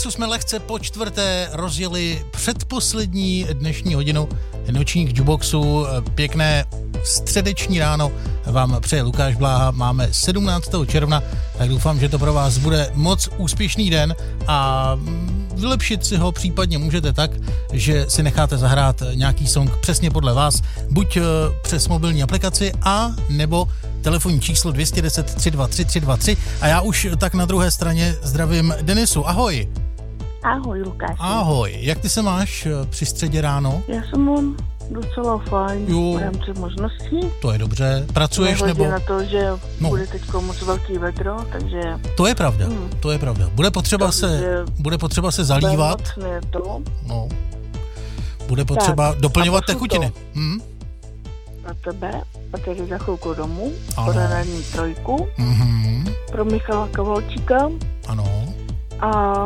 Denisu jsme lehce po čtvrté rozjeli předposlední dnešní hodinu nočních jukeboxů. Pěkné středeční ráno vám přeje Lukáš Bláha. Máme 17. června, tak doufám, že to pro vás bude moc úspěšný den a vylepšit si ho případně můžete tak, že si necháte zahrát nějaký song přesně podle vás, buď přes mobilní aplikaci a nebo telefonní číslo 210 323 323 a já už tak na druhé straně zdravím Denisu. Ahoj. Ahoj, Lukáš. Ahoj, jak ty se máš při středě ráno? Já jsem mám docela fajn v rámci možností. To je dobře. Pracuješ nebo? Na to, že bude teďko moc velký vedro, takže... To je pravda, to je pravda. Bude potřeba se zalívat. To. No. Bude potřeba doplňovat tekutiny. Na tebe, a tedy za chvilku domů, poradání trojku, pro Michala Kavalčíka. Ano. A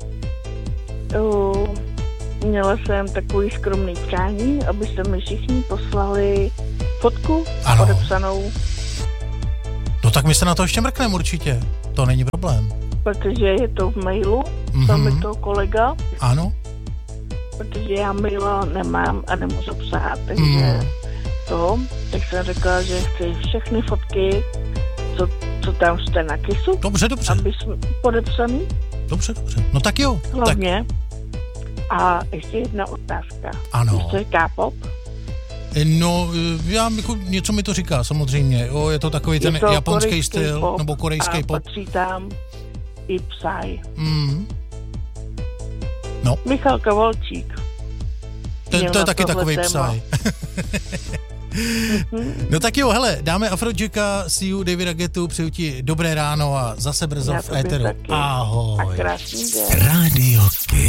měla jsem takový skromný přání, abyste mi všichni poslali fotku podepsanou. No tak my se na to ještě mrkneme určitě, to není problém. Protože je to v mailu, tam mi to kolega. Ano. Protože já maila nemám a nemůžu psát, takže tak jsem řekla, že chci všechny fotky, co tam jste na kisu. Dobře. Aby jsme podepsaný. Dobře. No tak jo. Hlavně. Tak. A ještě jedna otázka. Ano. Víš, co je K-pop? No, něco mi to říká, samozřejmě. Je to takový ten japonský styl, pop, nebo korejský pop. A patří tam i Psy. No. Michal Kavalčík. To je taky takový Psy. No tak jo, hele, dáme Afrojacka, See You, Davida Guettu, přeju ti dobré ráno a zase brzo v éteru. Ahoj. A krásný den. Radio